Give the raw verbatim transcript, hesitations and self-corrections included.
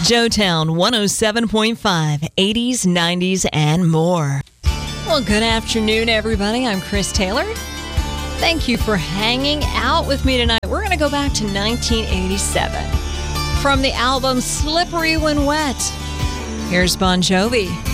Joetown one oh seven point five, eighties, nineties, and more. Well, good afternoon, everybody. I'm Chris Taylor. Thank you for hanging out with me tonight. We're going to go back to nineteen eighty-seven. From the album Slippery When Wet, here's Bon Jovi.